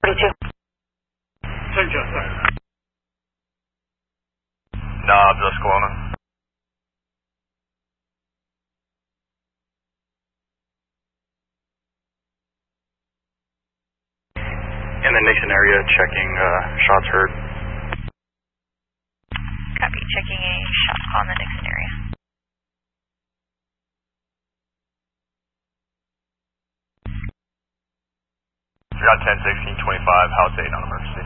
42. St. Joe, sorry. Nah, just Kelowna. In the Nixon area, checking shots heard. Copy, checking a shot call in the Nixon area. We got 10-16-25, house 8 on emergency.